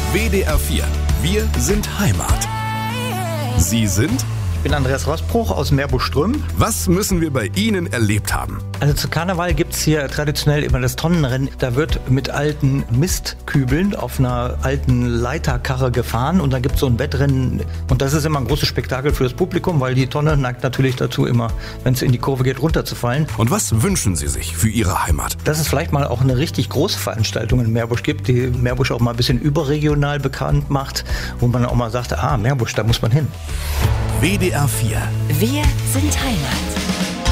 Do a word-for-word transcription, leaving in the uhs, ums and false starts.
W D R vier. Wir sind Heimat. Sie sind? Ich bin Andreas Roßbruch aus Meerbusch-Ström. Was müssen wir bei Ihnen erlebt haben? Also zu Karneval gibt's hier traditionell immer das Tonnenrennen. Da wird mit alten Mistkübeln auf einer alten Leiterkarre gefahren und dann gibt's so ein Wettrennen. Und das ist immer ein großes Spektakel für das Publikum, weil die Tonne neigt natürlich dazu immer, wenn es in die Kurve geht, runterzufallen. Und was wünschen Sie sich für Ihre Heimat? Dass es vielleicht mal auch eine richtig große Veranstaltung in Meerbusch gibt, die Meerbusch auch mal ein bisschen überregional bekannt macht, wo man auch mal sagt, ah, Meerbusch, da muss man hin. W D R vier. Wir sind Heimat.